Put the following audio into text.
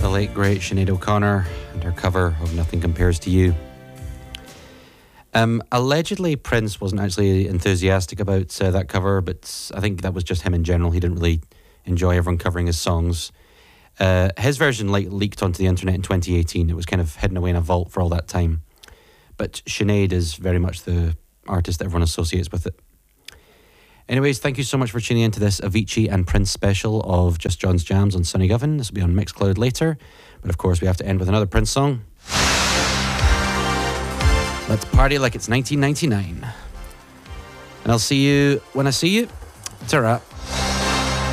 late great Sinead O'Connor and her cover of Nothing Compares to You. Allegedly, Prince wasn't actually enthusiastic about that cover, but I think that was just him in general. He didn't really enjoy everyone covering his songs. His version leaked onto the internet in 2018. It was kind of hidden away in a vault for all that time. But Sinead is very much the artist that everyone associates with it. Anyways, thank you so much for tuning into this Avicii and Prince special of Just John's Jams on Sunny Govan. This will be on Mixcloud later. But of course, we have to end with another Prince song. Let's party like it's 1999. And I'll see you when I see you. Ta-ra.